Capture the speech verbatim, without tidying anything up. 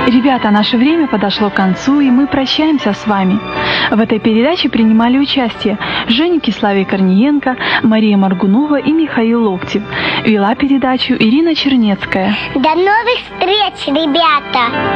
Ребята, наше время подошло к концу, и мы прощаемся с вами. В этой передаче принимали участие Женя Киславий Корниенко, Мария Маргунова и Михаил Локтев. Вела передачу Ирина Чернецкая. До новых встреч, ребята!